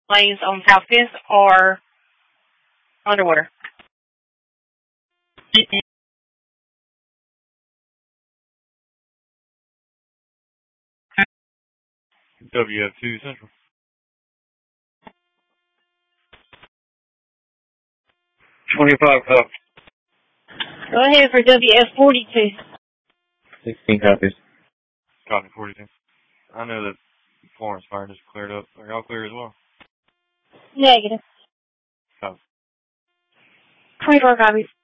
lanes on South 5th or underwater. WF2 Central. $25 copies. Go ahead for WF42. 16 copies. Copy 42. I know that Florence fire just cleared up. Are y'all clear as well? Negative. Copy. 24 copies.